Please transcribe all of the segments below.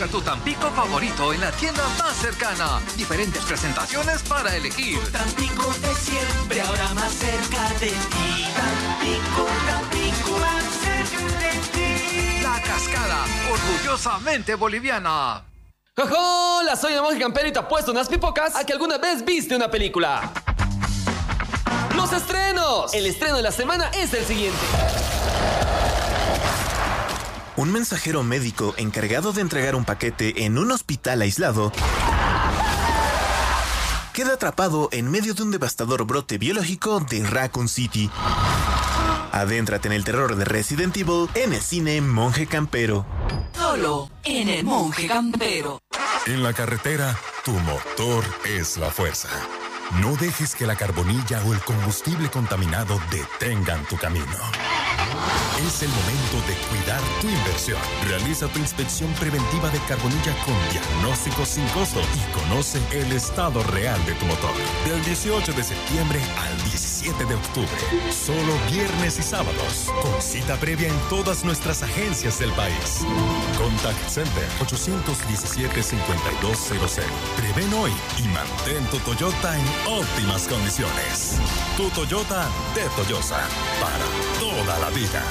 Busca tu Tampico favorito en la tienda más cercana. Diferentes presentaciones para elegir. Tampico de siempre, ahora más cerca de ti. Tampico, más cerca de ti. La Cascada, orgullosamente boliviana. ¡Jojo! Hola, soy el monje campero y te apuesto unas pipocas a que alguna vez viste una película. ¡Los estrenos! El estreno de la semana es el siguiente. Un mensajero médico encargado de entregar un paquete en un hospital aislado queda atrapado en medio de un devastador brote biológico de Raccoon City. Adéntrate en el terror de Resident Evil en el cine Monje Campero. Solo en el Monje Campero. En la carretera, tu motor es la fuerza. No dejes que la carbonilla o el combustible contaminado detengan tu camino. Es el momento de cuidar tu inversión. Realiza tu inspección preventiva de carbonilla con diagnóstico sin costo y conoce el estado real de tu motor. Del 18 de septiembre al 17 de octubre. Solo viernes y sábados. Con cita previa en todas nuestras agencias del país. Contact Center 817-5200. Prevén hoy y mantén tu Toyota en óptimas condiciones. Tu Toyota de Toyosa. Para toda la vida.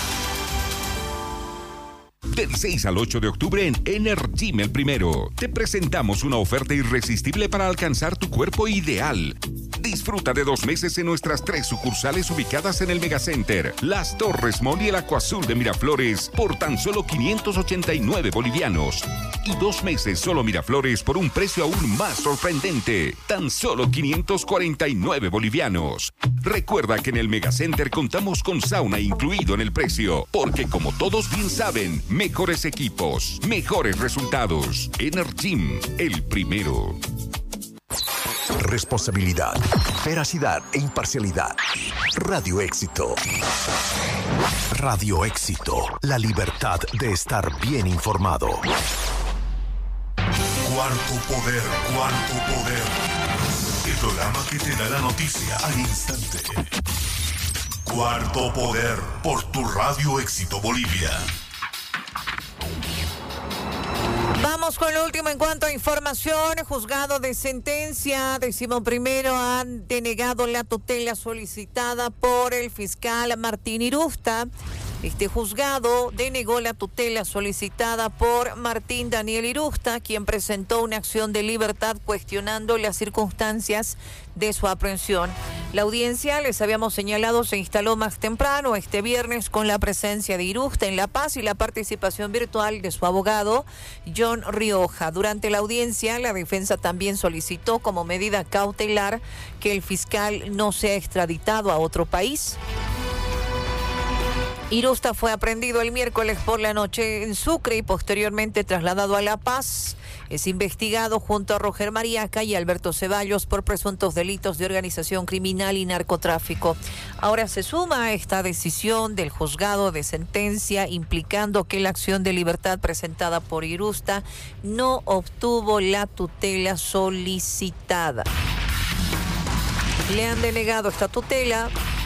Del 6 al 8 de octubre en Energym El Primero, te presentamos una oferta irresistible para alcanzar tu cuerpo ideal. Disfruta de 2 meses en nuestras 3 sucursales ubicadas en el Megacenter, Las Torres Mall y el Acuazul de Miraflores por tan solo 589 bolivianos. Y 2 meses solo Miraflores por un precio aún más sorprendente, tan solo 549 bolivianos. Recuerda que en el Megacenter contamos con sauna incluido en el precio, porque como todos bien saben, mejores equipos, mejores resultados. Energym, El Primero. Responsabilidad, veracidad e imparcialidad. Radio Éxito. Radio Éxito, la libertad de estar bien informado. Cuarto Poder, Cuarto Poder. El programa que te da la noticia al instante. Cuarto Poder, por tu Radio Éxito Bolivia. Vamos con lo último en cuanto a información. Juzgado de sentencia, 11º, han denegado la tutela solicitada por el fiscal Martín Irusta. Este juzgado denegó la tutela solicitada por Martín Daniel Irusta, quien presentó una acción de libertad cuestionando las circunstancias de su aprehensión. La audiencia, les habíamos señalado, se instaló más temprano este viernes con la presencia de Irusta en La Paz y la participación virtual de su abogado, John Rioja. Durante la audiencia, la defensa también solicitó como medida cautelar que el fiscal no sea extraditado a otro país. Irusta fue aprehendido el miércoles por la noche en Sucre y posteriormente trasladado a La Paz. Es investigado junto a Roger Mariaca y Alberto Ceballos por presuntos delitos de organización criminal y narcotráfico. Ahora se suma a esta decisión del juzgado de sentencia implicando que la acción de libertad presentada por Irusta no obtuvo la tutela solicitada. Le han denegado esta tutela.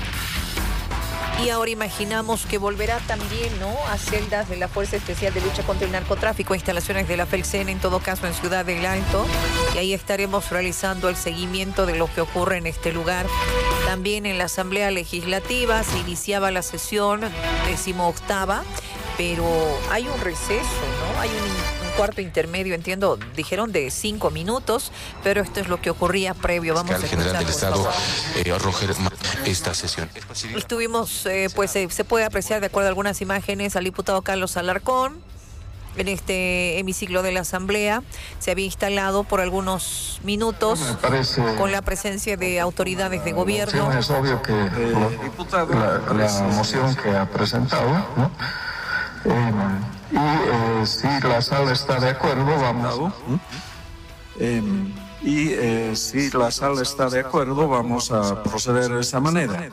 Y ahora imaginamos que volverá también, ¿no?, a celdas de la Fuerza Especial de Lucha contra el Narcotráfico, instalaciones de la FELCEN, en todo caso en Ciudad del Alto. Y ahí estaremos realizando el seguimiento de lo que ocurre en este lugar. También en la Asamblea Legislativa se iniciaba la sesión 18ª, pero hay un receso, ¿no? Hay un cuarto intermedio, entiendo, dijeron de 5 minutos, pero esto es lo que ocurría previo. Vamos a escuchar, general del Estado, Roger, esta sesión. Estuvimos, se puede apreciar de acuerdo a algunas imágenes al diputado Carlos Alarcón en este hemiciclo de la Asamblea. Se había instalado por algunos minutos con la presencia de autoridades de gobierno. Es obvio que la moción que ha presentado, ¿no? Si la sala está de acuerdo, si la sala está de acuerdo, vamos a proceder de esa manera.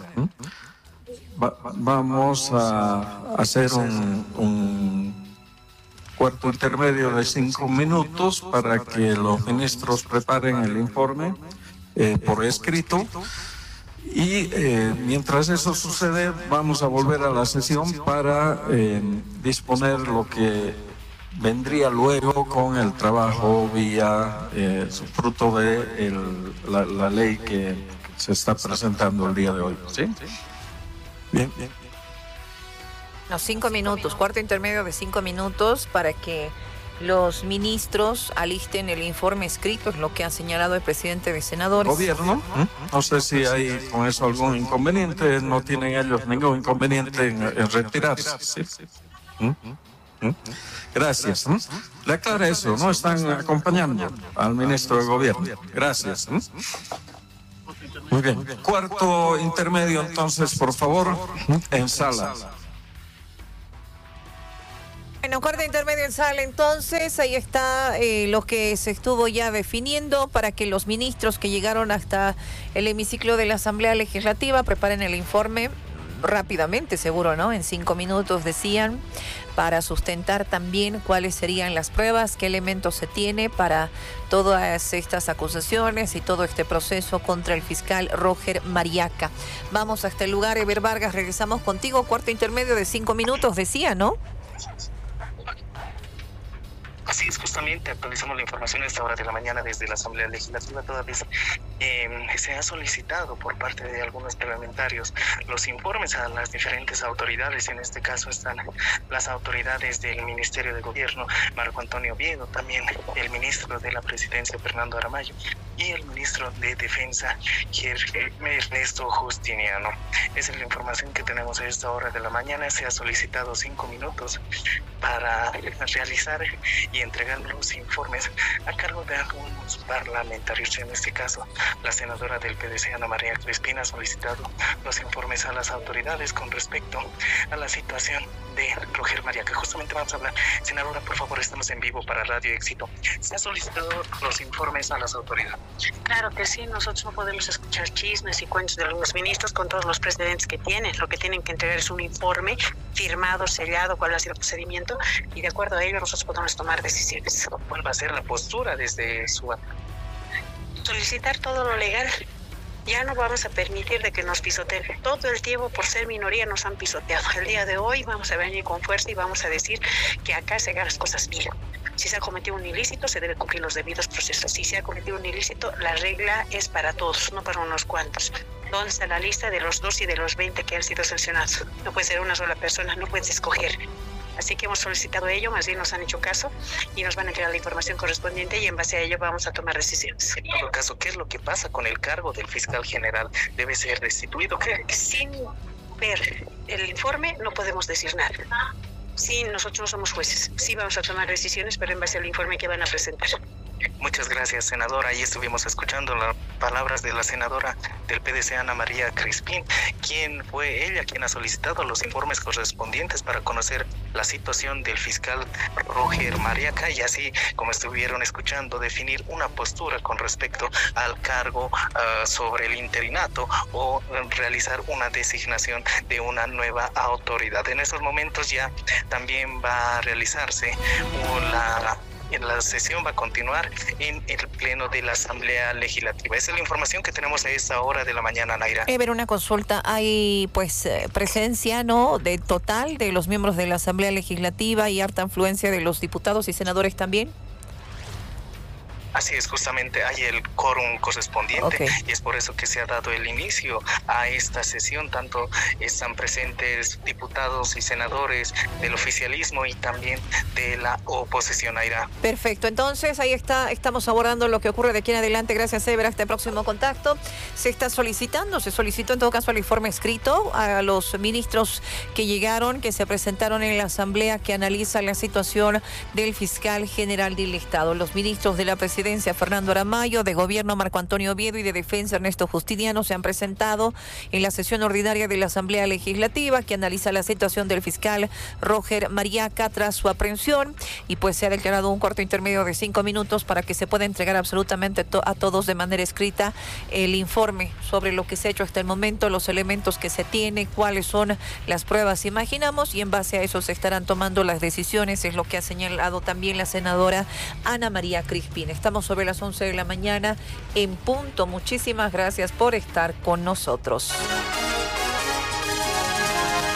Vamos a hacer un cuarto intermedio de 5 minutos para que los ministros preparen el informe por escrito. Y mientras eso sucede, vamos a volver a la sesión para disponer lo que vendría luego con el trabajo vía fruto de la ley que se está presentando el día de hoy. ¿Sí? Bien. Los 5 minutos, cuarto intermedio de 5 minutos para que los ministros alisten el informe escrito, es lo que ha señalado el presidente de senadores. Gobierno, no sé si hay con eso algún inconveniente, no tienen ellos ningún inconveniente en retirarse. ¿Sí? Gracias. Le aclara eso, no están acompañando al ministro de Gobierno. Gracias. Muy bien. Cuarto intermedio, entonces, por favor, en sala. Bueno, cuarto intermedio en sala, entonces, ahí está lo que se estuvo ya definiendo para que los ministros que llegaron hasta el hemiciclo de la Asamblea Legislativa preparen el informe rápidamente, seguro, ¿no? En 5 minutos, decían, para sustentar también cuáles serían las pruebas, qué elementos se tiene para todas estas acusaciones y todo este proceso contra el fiscal Roger Mariaca. Vamos hasta el lugar, Eber Vargas, regresamos contigo, cuarto intermedio de 5 minutos, decía, ¿no? Así es, justamente actualizamos la información a esta hora de la mañana desde la Asamblea Legislativa. Todavía se ha solicitado por parte de algunos parlamentarios los informes a las diferentes autoridades. En este caso están las autoridades del Ministerio de Gobierno, Marco Antonio Oviedo, también el ministro de la Presidencia, Fernando Aramayo, y el ministro de Defensa, Ernesto Justiniano. Esa es la información que tenemos a esta hora de la mañana. Se ha solicitado 5 minutos para realizar y entregar los informes a cargo de algunos parlamentarios. En este caso, la senadora del PDC, Ana María Crispín, ha solicitado los informes a las autoridades con respecto a la situación de Roger Mariaca. Justamente vamos a hablar. Senadora, por favor, estamos en vivo para Radio Éxito. ¿Se ha solicitado los informes a las autoridades? Claro que sí, nosotros no podemos escuchar chismes y cuentos de algunos ministros con todos los precedentes que tienen. Lo que tienen que entregar es un informe firmado, sellado, cuál ha sido el procedimiento, y de acuerdo a ello nosotros podemos tomar decisiones. ¿Cuál va a ser la postura desde su... Solicitar todo lo legal. Ya no vamos a permitir de que nos pisoteen. Todo el tiempo, por ser minoría, nos han pisoteado. El día de hoy vamos a venir con fuerza y vamos a decir que acá se hagan las cosas bien. Si se ha cometido un ilícito, se deben cumplir los debidos procesos. Si se ha cometido un ilícito, la regla es para todos, no para unos cuantos. ¿Dónde está la lista de los 2 y de los 20 que han sido sancionados? No puede ser una sola persona, no puedes escoger. Así que hemos solicitado ello, más bien nos han hecho caso y nos van a entregar la información correspondiente y en base a ello vamos a tomar decisiones. En todo caso, ¿qué es lo que pasa con el cargo del fiscal general? ¿Debe ser destituido? ¿Qué? Sin ver el informe no podemos decir nada. Sí, nosotros no somos jueces. Sí vamos a tomar decisiones, pero en base al informe que van a presentar. Muchas gracias, senadora. Ahí estuvimos escuchando las palabras de la senadora del PDC, Ana María Crispín, quien fue ella quien ha solicitado los informes correspondientes para conocer la situación del fiscal Roger Mariaca y así, como estuvieron escuchando, definir una postura con respecto al cargo sobre el interinato o realizar una designación de una nueva autoridad. En estos momentos ya también va a realizarse la sesión va a continuar en el pleno de la Asamblea Legislativa. Esa es la información que tenemos a esta hora de la mañana, Naira. Ver una consulta, hay pues presencia, ¿no?, de total de los miembros de la Asamblea Legislativa y harta influencia de los diputados y senadores también. Así es, justamente hay el quórum correspondiente y es por eso que se ha dado el inicio a esta sesión. Tanto están presentes diputados y senadores del oficialismo y también de la oposición, Aira. Perfecto, entonces ahí está, estamos abordando lo que ocurre de aquí en adelante. Gracias, Eber, hasta el próximo contacto. Se solicitó en todo caso el informe escrito a los ministros que llegaron, que se presentaron en la Asamblea, que analiza la situación del fiscal general del Estado. Los ministros de la Presidencia, Fernando Aramayo, de Gobierno, Marco Antonio Oviedo, y de Defensa, Ernesto Justiniano, se han presentado en la sesión ordinaria de la Asamblea Legislativa, que analiza la situación del fiscal Roger Mariaca tras su aprehensión, y pues se ha declarado un corto intermedio de 5 minutos para que se pueda entregar absolutamente a todos de manera escrita el informe sobre lo que se ha hecho hasta el momento, los elementos que se tiene, cuáles son las pruebas, imaginamos, y en base a eso se estarán tomando las decisiones, es lo que ha señalado también la senadora Ana María Crispín. Estamos sobre las 11 de la mañana en punto. Muchísimas gracias por estar con nosotros. Vamos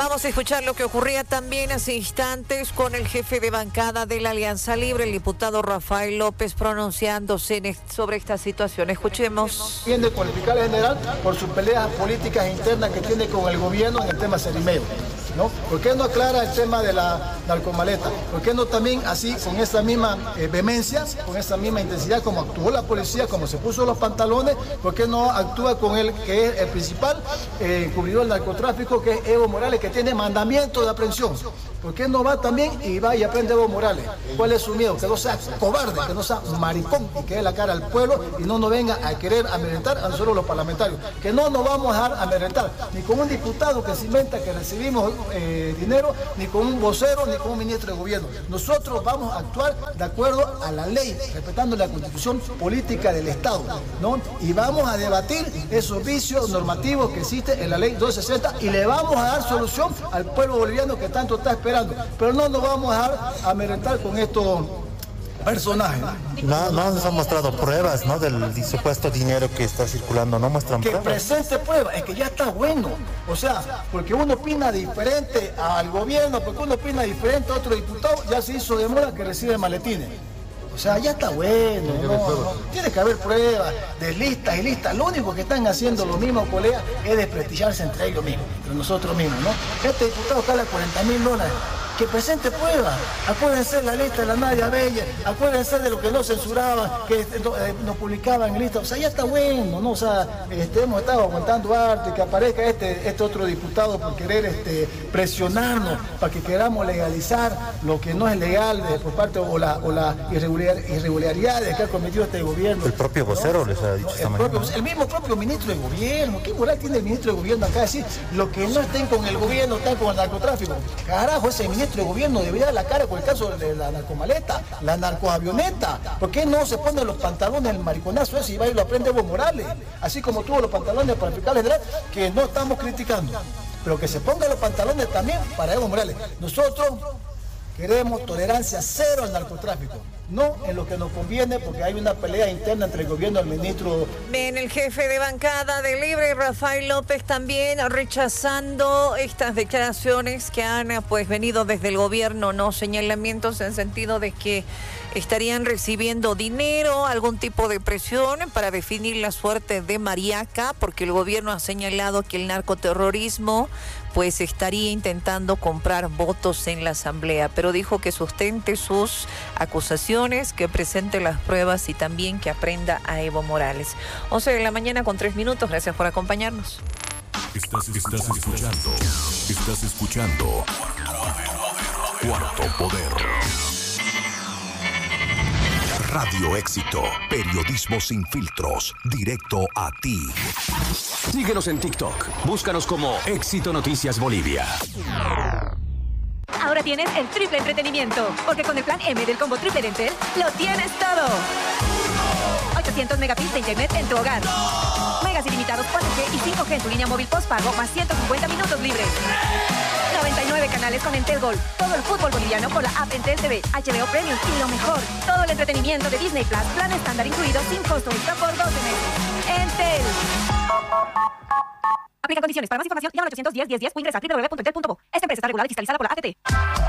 Vamos a escuchar lo que ocurría también hace instantes con el jefe de bancada de la Alianza Libre, el diputado Rafael López, pronunciándose sobre esta situación. Escuchemos. Tiende con el fiscal general por sus peleas políticas internas que tiene con el gobierno en el tema Cerimeo, ¿no? ¿Por qué no aclara el tema de la narcomaleta? ¿Por qué no también así, con esa misma vehemencia, con esa misma intensidad como actuó la policía, como se puso los pantalones? ¿Por qué no actúa con él, que es el principal cubridor del narcotráfico, que es Evo Morales, que tiene mandamiento de aprehensión? ¿Por qué no va también y va y aprende a Evo Morales? ¿Cuál es su miedo? Que no sea cobarde, que no sea maricón y que dé la cara al pueblo y no nos venga a querer amedrentar a nosotros los parlamentarios. Que no nos vamos a dejar amedrentar, ni con un diputado que se inventa que recibimos dinero, ni con un vocero, ni con un ministro de gobierno. Nosotros vamos a actuar de acuerdo a la ley, respetando la constitución política del Estado, ¿no? Y vamos a debatir esos vicios normativos que existen en la ley 260 y le vamos a dar solución al pueblo boliviano que tanto está esperando. Pero no nos vamos a dejar amedrentar con estos personajes. No nos han mostrado pruebas, ¿no? Del supuesto dinero que está circulando, no muestran pruebas. Que presente pruebas, es que ya está bueno. O sea, porque uno opina diferente al gobierno, porque uno opina diferente a otro diputado, ya se hizo de moda que recibe maletines. O sea, ya está bueno, tiene que haber pruebas de listas y listas. Lo único que están haciendo los mismos colegas es desprestigiarse entre ellos mismos, entre nosotros mismos, ¿no? Este diputado gana $40.000, que presente pruebas. Acuérdense de la lista de la Nadia Bella, acuérdense de lo que no censuraban, que nos publicaban en lista. O sea, ya está bueno, ¿no? O sea, hemos estado aguantando arte, que aparezca este otro diputado por querer presionarnos para que queramos legalizar lo que no es legal por parte o la irregularidades que ha cometido este gobierno. El propio vocero les ha dicho esta mañana. El mismo propio ministro de gobierno. ¿Qué moral tiene el ministro de gobierno acá? Decir, lo que no estén con el gobierno están con el narcotráfico. Carajo, ese ministro de gobierno debería dar la cara con el caso de la narcomaleta, la narcoavioneta. ¿Por qué no se ponen los pantalones el mariconazo ese y va y lo aprende Evo Morales? Así como tuvo los pantalones para el fiscal general, que no estamos criticando, pero que se pongan los pantalones también para Evo Morales. Nosotros queremos tolerancia cero al narcotráfico, no en lo que nos conviene, porque hay una pelea interna entre el gobierno y el ministro. Bien, el jefe de bancada de Libre, Rafael López, también rechazando estas declaraciones que han venido desde el gobierno, no señalamientos en sentido de que estarían recibiendo dinero, algún tipo de presión para definir la suerte de Mariaca, porque el gobierno ha señalado que el narcoterrorismo estaría intentando comprar votos en la asamblea, pero dijo que sustente sus acusaciones, que presente las pruebas y también que aprenda a Evo Morales. 11 de la mañana con 3 minutos, gracias por acompañarnos. Estás escuchando Cuarto Poder. Radio Éxito, periodismo sin filtros, directo a ti. Síguenos en TikTok, búscanos como Éxito Noticias Bolivia. Ahora tienes el triple entretenimiento, porque con el plan M del combo triple de Entel, lo tienes todo. 800 megabits de internet en tu hogar. Megas ilimitados 4G y 5G en tu línea móvil postpago, más 150 minutos libres. 99 canales con Entel Gold. Todo el fútbol boliviano por la app Entel TV, HBO Premium y lo mejor, todo el entretenimiento de Disney Plus, plan estándar incluido sin costo extra por 12 meses. Entel. Aplica condiciones. Para más información, llama al 810-1010 o ingresa a www.entel.bo. Esta empresa está regulada y fiscalizada por la ATT.